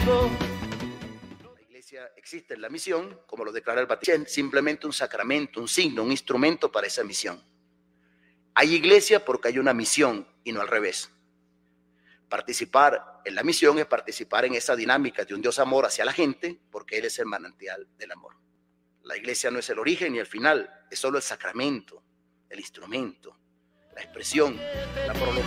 contigo. La iglesia existe en la misión, como lo declara el Vaticano, simplemente un sacramento, un signo, un instrumento para esa misión. Hay iglesia porque hay una misión y no al revés. Participar en la misión es participar en esa dinámica de un Dios amor hacia la gente, porque Él es el manantial del amor. La iglesia no es el origen ni el final, es solo el sacramento, el instrumento, la expresión, la prolongación.